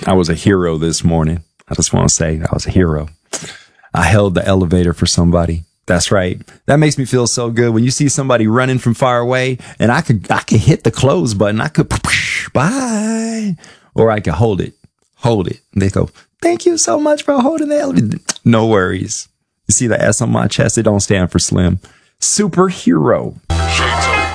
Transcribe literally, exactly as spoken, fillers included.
I was a hero this morning. I just want to say I was a hero. I held the elevator for somebody. That's right. That makes me feel so good when you see somebody running from far away and I could, I could hit the close button. I could, bye, or I could hold it, hold it. And they go, thank you so much for holding the elevator. No worries. You see the S on my chest? It don't stand for slim. Superhero.